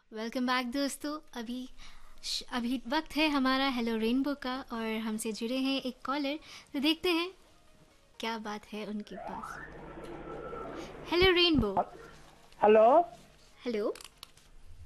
Welcome back दोस्तों। अभी वक्त है हमारा हेलो रेनबो का और हमसे जुड़े हैं एक कॉलर। तो देखते हैं क्या बात है उनके पास। Hello rainbow. हेलो। हेलो।